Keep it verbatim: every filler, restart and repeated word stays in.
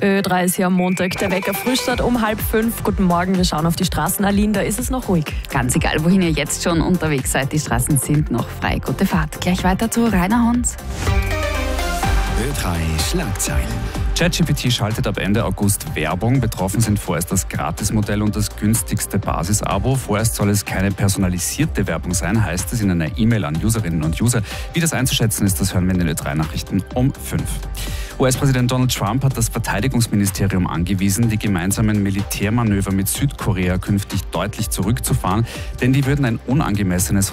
Ö drei ist hier am Montag. Der Wecker Frühstart um halb fünf. Guten Morgen, wir schauen auf die Straßen. Aline, da ist es noch ruhig. Ganz egal, wohin ihr jetzt schon unterwegs seid, die Straßen sind noch frei. Gute Fahrt. Gleich weiter zu Rainer Hons. Ö drei Schlagzeilen. ChatGPT schaltet ab Ende August Werbung. Betroffen sind vorerst das Gratismodell und das günstigste Basisabo. Vorerst soll es keine personalisierte Werbung sein, heißt es in einer E-Mail an Userinnen und User. Wie das einzuschätzen ist, das hören wir in den Ö drei Nachrichten um fünf. U S-Präsident Donald Trump hat das Verteidigungsministerium angewiesen, die gemeinsamen Militärmanöver mit Südkorea künftig deutlich zurückzufahren, denn die würden ein unangemessenes